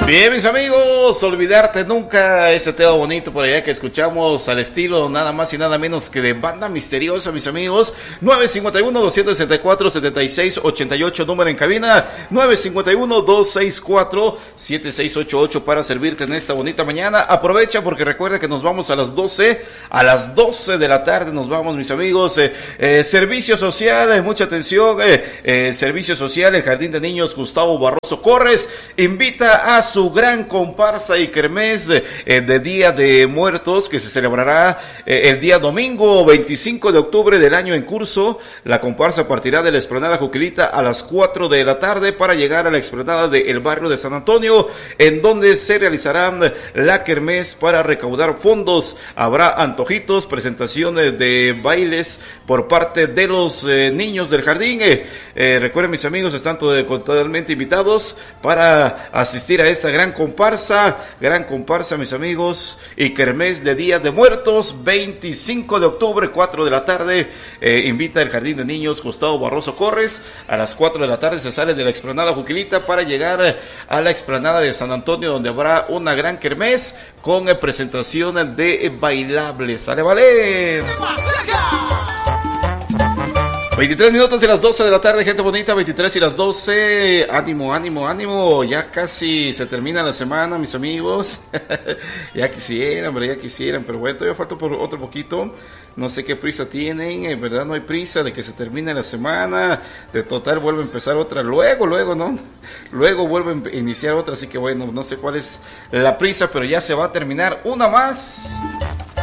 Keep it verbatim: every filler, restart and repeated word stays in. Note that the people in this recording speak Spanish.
Bien, mis amigos, olvidarte nunca, ese tema bonito por allá que escuchamos al estilo nada más y nada menos que de Banda Misteriosa, mis amigos. Nueve cinco uno, dos seis cuatro, siete seis ocho ocho, número en cabina, nueve cinco uno, dos seis cuatro, siete seis ocho ocho para servirte en esta bonita mañana. Aprovecha porque recuerda que nos vamos a las doce, a las doce de la tarde nos vamos, mis amigos. Eh, eh, servicio social, eh, mucha atención, eh, eh, servicio social, el Jardín de Niños Gustavo Barroso Corres invita a su gran comparsa y kermés eh, de Día de Muertos que se celebrará eh, el día domingo veinticinco de octubre del año en curso. La comparsa partirá de la explanada Juquilita a las cuatro de la tarde para llegar a la explanada del barrio de San Antonio, en donde se realizará la kermés para recaudar fondos. Habrá antojitos, presentaciones de bailes por parte de los eh, niños del jardín. Eh, eh, recuerden, mis amigos, están todo, totalmente invitados para asistir a esta gran comparsa, gran comparsa, mis amigos, y kermés de Día de Muertos, veinticinco de octubre, cuatro de la tarde, eh, invita el Jardín de Niños Gustavo Barroso Corres. A las cuatro de la tarde se sale de la explanada Juquilita para llegar a la explanada de San Antonio, donde habrá una gran kermés con eh, presentación de bailables. ¡Sale, vale! veintitrés minutos y las doce de la tarde, gente bonita, veintitrés y las doce, ánimo, ánimo, ánimo, ya casi se termina la semana, mis amigos, ya quisieran, hombre, ya quisieran, pero bueno, todavía falta por otro poquito, no sé qué prisa tienen, en verdad no hay prisa de que se termine la semana, de total vuelve a empezar otra, luego, luego, ¿no? Luego vuelve a iniciar otra, así que bueno, no sé cuál es la prisa, pero ya se va a terminar una más.